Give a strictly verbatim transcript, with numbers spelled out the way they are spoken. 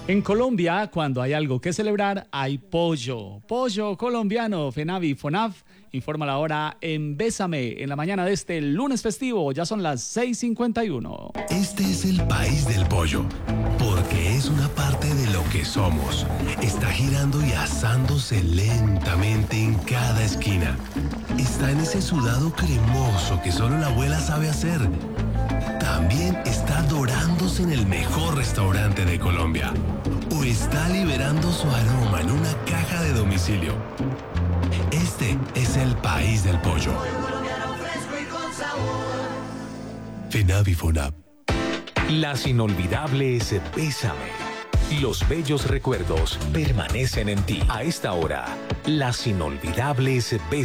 En Colombia, cuando hay algo que celebrar, hay pollo. Pollo colombiano. FENAVI FONAF informa la hora en Bésame, en la mañana de este lunes festivo. Ya son las seis cincuenta y uno. Este es el país del pollo, porque es una parte de lo que somos. Está girando y asándose lentamente en cada esquina. Está en ese sudado cremoso que solo la abuela sabe hacer. También está dorándose en el mejor restaurante de Colombia. O está liberando su aroma en una caja de domicilio. Este es el país del pollo. FENAVI FONAP. Las inolvidables Bésame. Los bellos recuerdos permanecen en ti. A esta hora, las inolvidables Bésame.